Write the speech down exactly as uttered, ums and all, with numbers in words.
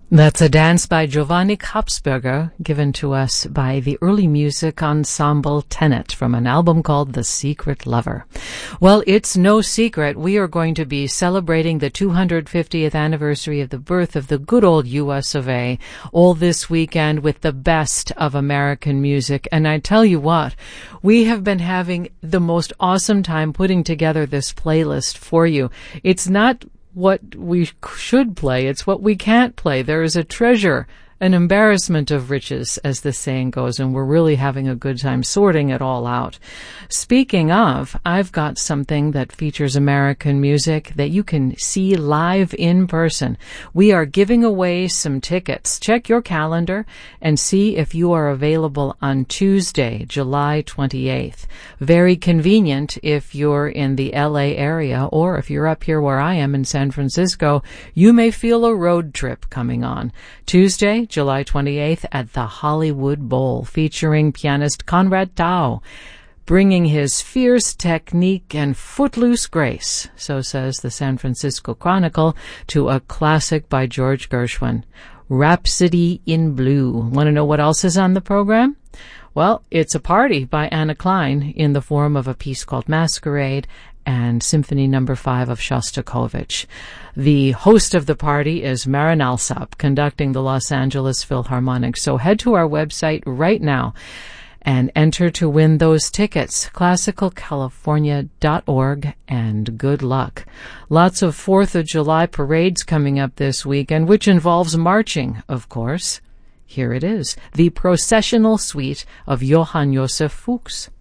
That's a dance by Giovanni Kapsberger, given to us by the Early Music Ensemble Tenet from an album called The Secret Lover. Well, it's no secret we are going to be celebrating the two hundred fiftieth anniversary of the birth of the good old U S of A all this weekend with the best of American music. And I tell you what, we have been having the most awesome time putting together this playlist for you. It's not what we should play, it's what we can't play. There is a treasure, an embarrassment of riches, as the saying goes, and we're really having a good time sorting it all out. Speaking of, I've got something that features American music that you can see live in person. We are giving away some tickets. Check your calendar and see if you are available on Tuesday, July twenty-eighth. Very convenient if you're in the L A area, or if you're up here where I am in San Francisco, you may feel a road trip coming on. Tuesday, July twenty-eighth at the Hollywood Bowl, featuring pianist Conrad Tao, bringing his fierce technique and footloose grace, so says the San Francisco Chronicle, to a classic by George Gershwin, Rhapsody in Blue. Want to know what else is on the program? Well, it's a party by Anna Klein in the form of a piece called Masquerade and Symphony Number Five of Shostakovich. The host of the party is Marin Alsop, conducting the Los Angeles Philharmonic. So head to our website right now and enter to win those tickets, classical california dot org, and good luck. Lots of fourth of July parades coming up this weekend, which involves marching, of course. Here it is, the processional suite of Johann Josef Fuchs.